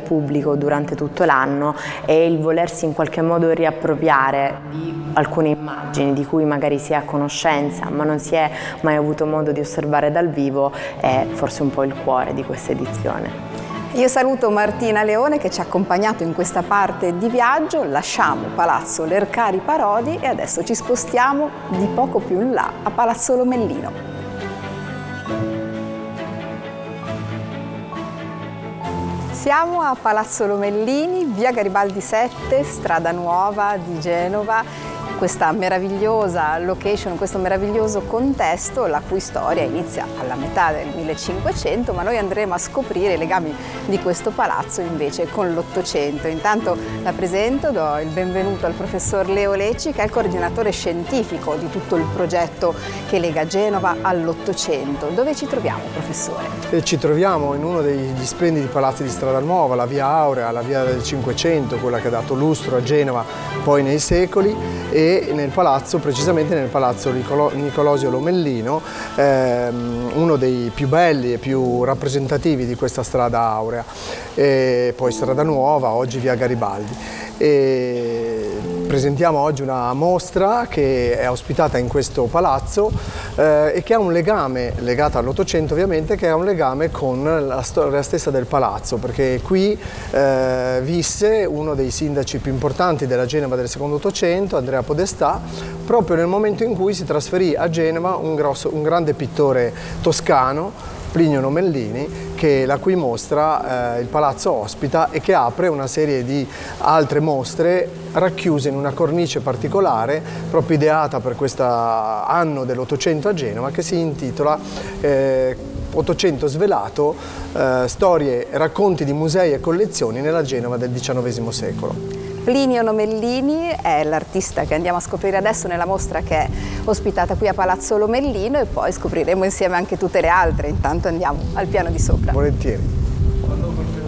pubblico durante tutto l'anno e il volersi in qualche modo riappropriare di alcune immagini di cui magari si è a conoscenza ma non si è mai avuto modo di osservare dal vivo è forse un po' il cuore di questa edizione. Io saluto Martina Leone che ci ha accompagnato in questa parte di viaggio, lasciamo Palazzo Lercari Parodi e adesso ci spostiamo di poco più in là a Palazzo Lomellino. Siamo a Palazzo Lomellini, via Garibaldi 7, strada nuova di Genova. Questa meravigliosa location, questo meraviglioso contesto, la cui storia inizia alla metà del 1500, ma noi andremo a scoprire i legami di questo palazzo invece con l'Ottocento. Intanto la presento, do il benvenuto al professor Leo Lecci, che è il coordinatore scientifico di tutto il progetto che lega Genova all'Ottocento. Dove ci troviamo, professore? Ci troviamo in uno degli splendidi palazzi di Strada Nuova, la via Aurea, la via del Cinquecento, quella che ha dato lustro a Genova poi nei secoli, e nel palazzo, precisamente nel palazzo Nicolosio Lomellino, uno dei più belli e più rappresentativi di questa strada aurea, e poi Strada Nuova, oggi via Garibaldi. Presentiamo oggi una mostra che è ospitata in questo palazzo e che ha un legame, legata all'Ottocento ovviamente, che ha un legame con la storia stessa del palazzo, perché qui visse uno dei sindaci più importanti della Genova del secondo Ottocento, Andrea Podestà, proprio nel momento in cui si trasferì a Genova un grande pittore toscano, Plinio Lomellini, la cui mostra il palazzo ospita e che apre una serie di altre mostre racchiuse in una cornice particolare proprio ideata per questo anno dell'Ottocento a Genova, che si intitola Ottocento svelato, storie, racconti di musei e collezioni nella Genova del XIX secolo. Plinio Lomellini è l'artista che andiamo a scoprire adesso nella mostra che è ospitata qui a Palazzo Lomellino, e poi scopriremo insieme anche tutte le altre. Intanto andiamo al piano di sopra. Volentieri.